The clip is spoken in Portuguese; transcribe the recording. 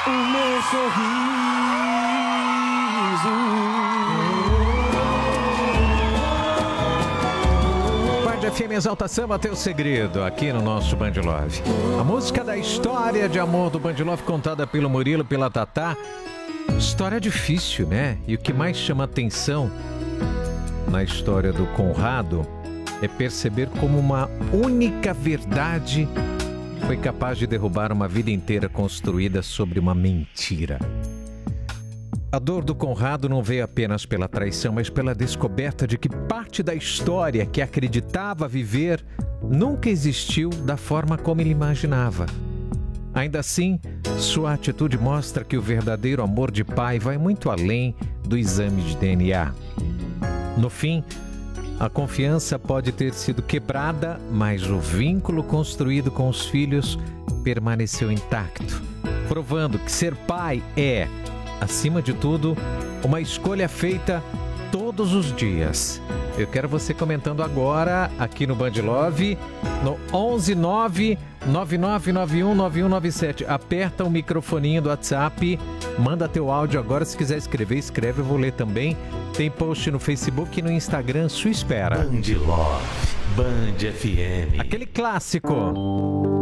o meu sorriso. Band FM Exalta Samba, teu segredo, aqui no nosso Band Love. A música da história de amor do Band Love, contada pelo Murilo, pela Tatá. História difícil, né? E o que mais chama atenção na história do Conrado é perceber como uma única verdade foi capaz de derrubar uma vida inteira construída sobre uma mentira. A dor do Conrado não veio apenas pela traição, mas pela descoberta de que parte da história que acreditava viver nunca existiu da forma como ele imaginava. Ainda assim, sua atitude mostra que o verdadeiro amor de pai vai muito além do exame de DNA. No fim, a confiança pode ter sido quebrada, mas o vínculo construído com os filhos permaneceu intacto, provando que ser pai é, acima de tudo, uma escolha feita todos os dias. Eu quero você comentando agora aqui no Band Love, no 11999919197. Aperta o microfoninho do WhatsApp, manda teu áudio agora. Se quiser escrever, escreve, eu vou ler também. Tem post no Facebook e no Instagram, sua espera. Band Love, Band FM. Aquele clássico.